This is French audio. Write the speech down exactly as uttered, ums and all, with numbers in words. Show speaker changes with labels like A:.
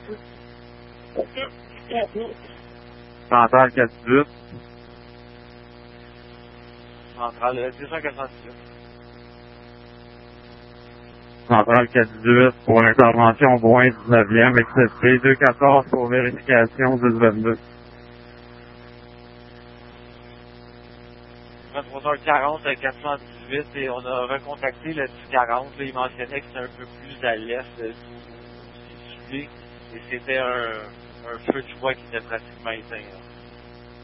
A: Centrale quatre dix-huit.
B: Centrale deux cent quatre-vingt-dix-huit.
A: Centrale quatre dix-huit pour l'intervention Boin dix-neuvième, excepté deux quatorze pour vérification dix vingt-deux.
B: vingt-trois heures quarante à quatre cent dix-huit et on a recontacté le dix quarante. Là, il mentionnait que c'était un peu plus à l'est euh, du sud et c'était un, un feu de joie qui était pratiquement éteint. Là.